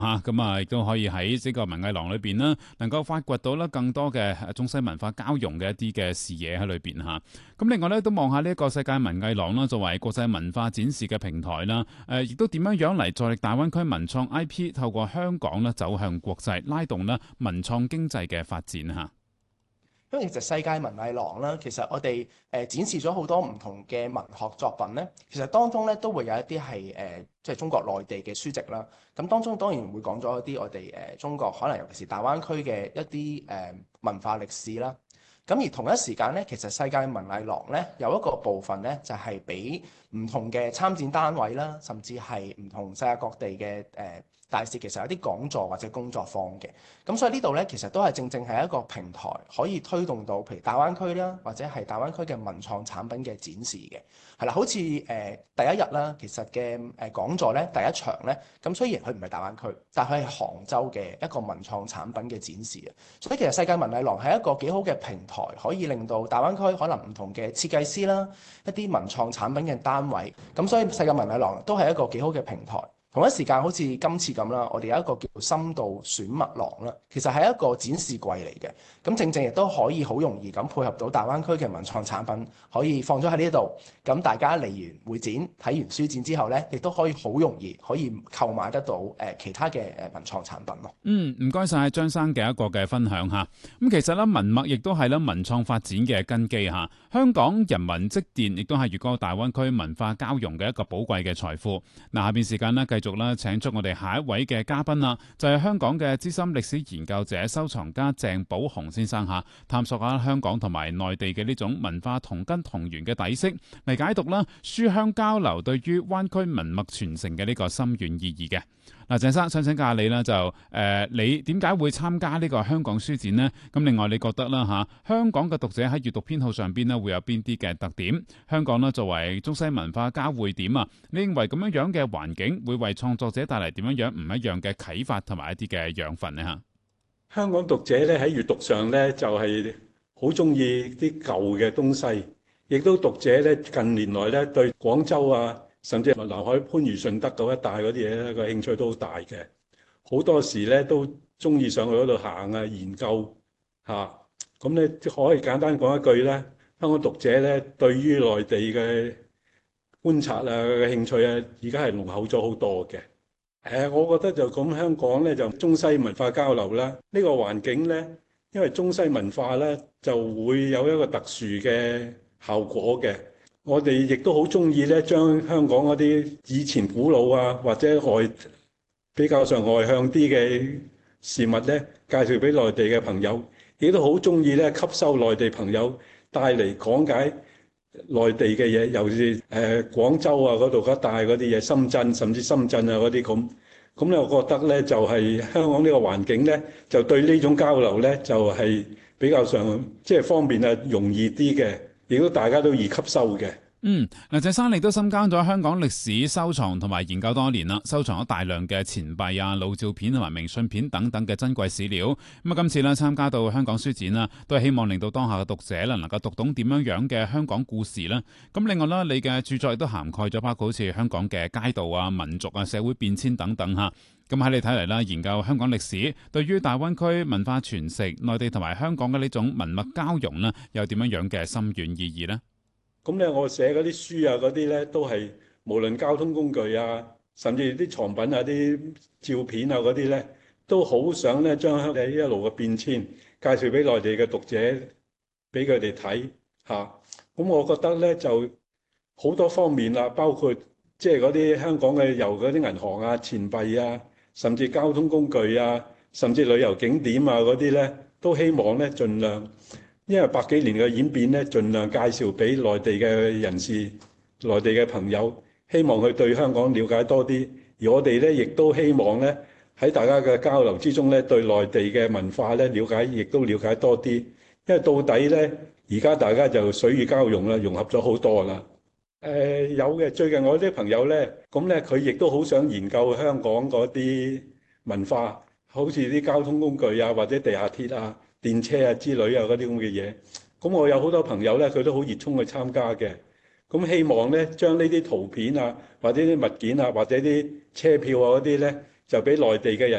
咁啊，亦都可以喺呢個文藝廊裏邊啦，能夠發掘到啦更多嘅中西文化交融嘅一啲嘅視野喺裏邊嚇。咁另外咧，都望下呢一個世界文藝廊啦，作為國際文化展示嘅平台啦，亦都點樣樣嚟助力大灣區文創 IP 透過香港咧走向國際，拉動咧文創經濟嘅發展嚇。 因為其實世界文藝廊啦，其實我哋展示咗好多唔同嘅文學作品咧，其實當中咧都會有一啲係即係中國內地嘅書籍啦。咁當中當然會講咗一啲我哋中國可能尤其是大灣區嘅一啲文化歷史啦。咁而同一時間咧，其實世界文藝廊咧有一個部分咧，就係俾唔同嘅參展單位啦，甚至係唔同世界各地嘅大使，其實有啲講座或者工作坊嘅。咁所以呢度咧，其實都係正正係一個平台，可以推動到譬如大灣區啦，或者係大灣區嘅文創產品嘅展示嘅。係啦，好似第一日啦，其實嘅講座咧，第一場咧，咁雖然佢唔係大灣區，但係佢係杭州嘅一個文創產品嘅展示啊。所以其實世界文藝廊係一個幾好嘅平台，可以令到大灣區可能唔同嘅設計師啦，一啲文創產品嘅單位，咁所以世界文藝廊都係一個幾好嘅平台。同一時間好似今次咁啦，我哋有一個叫做深度選物廊啦，其實係一個展示櫃嚟嘅，咁正正亦都可以好容易咁配合到大灣區嘅文創產品，可以放咗喺呢度，咁大家嚟完會展睇完書展之後呢，亦都可以好容易可以購買得到其他嘅文創產品咯。 唔該晒張生嘅一個嘅分享嚇。咁其實咧文脈亦都係咧文創發展嘅根基嚇。香港人民積澱亦都係粵港澳大灣區文化交融嘅一個寶貴嘅財富。嗱，下邊時間呢，繼續啦，請出我哋下一位嘅嘉賓啦，就係香港嘅資深歷史研究者、收藏家鄭寶鴻先生嚇，探索下香港同埋內地嘅呢種文化同根同源嘅底色，嚟解讀啦書香交流對於灣區文脈傳承嘅呢個深遠意義嘅。嗱，鄭生想請教下你啦，你點解會參加呢個香港書展呢？咁另外你覺得啦香港嘅讀者喺閱讀偏好上邊呢會有邊啲嘅特點？香港呢作為中西文化交匯點啊，你認為咁樣樣嘅環境會為創作者帶嚟點樣樣唔一樣嘅啟發同埋一啲嘅養分呢？ 香港讀者咧喺閱讀上咧就係好中意啲舊嘅東西，亦都讀者咧近年來咧對廣州啊，甚至係南海番禺順德嗰一帶嗰啲嘢咧個興趣都好大嘅，好多時咧都中意上去嗰度行啊研究嚇。咁咧可以簡單講一句咧，香港讀者咧對於內地嘅觀察啊嘅興趣啊，而家係濃厚咗好多嘅。我覺得就咁香港咧就中西文化交流啦，呢個環境咧，因為中西文化咧就會有一個特殊嘅效果嘅。我哋亦都好中意咧，將香港嗰啲以前古老啊或者比較上外向啲嘅事物咧，介紹俾內地嘅朋友，亦都好中意咧吸收內地朋友帶嚟講解內地嘅嘢，尤其是廣州啊嗰度一帶嗰啲嘢，深圳甚至深圳啊嗰啲咁。咁咧，我覺得咧就係香港呢個環境咧，就對呢種交流咧就係比較上即係方便啊，容易啲嘅，亦都大家都易吸收嘅。 鄭生你都深耕咗香港歷史收藏同埋研究多年啦，收藏咗大量嘅錢幣啊、老照片同埋明信片等等嘅珍貴史料。咁啊，今次咧參加到香港書展啦，都係希望令到當下嘅讀者啦能夠讀懂點樣樣嘅香港故事啦。咁另外啦，你嘅著作亦都涵蓋咗包括好似香港嘅街道啊、民族啊、社會變遷等等嚇。咁喺你睇嚟啦，研究香港歷史對於大灣區文化傳承、內地同埋香港嘅呢種文物交融啦，有點樣樣嘅深遠意義呢？ 咁咧，我寫嗰啲書啊，嗰啲咧都係無論交通工具啊，甚至啲藏品啊、啲照片啊嗰啲咧，都好想咧將香港一路嘅變遷介紹俾內地嘅讀者，俾佢哋睇嚇。咁我覺得咧就好多方面啦，包括即係嗰啲香港嘅由嗰啲銀行啊、錢幣啊，甚至交通工具啊，甚至旅遊景點啊嗰啲咧，都希望咧盡量。因為百幾年嘅演變咧，盡量介紹俾內地嘅人士、內地嘅朋友，希望佢對香港了解多啲。而我哋咧，亦都希望咧喺大家嘅交流之中咧，對內地嘅文化咧了解，亦都了解多啲。因為到底咧，而家大家就水乳交融啦，融合咗好多啦。有嘅，最近我啲朋友咧，咁咧佢亦都好想研究香港嗰啲文化，好似啲交通工具啊，或者地下鐵啊。電車啊之類啊嗰啲咁嘅嘢，咁我有好多朋友咧，佢都好熱衷去參加嘅。咁希望咧將呢啲圖片啊，或者啲物件啊，或者啲車票啊嗰啲咧， 就俾內地嘅人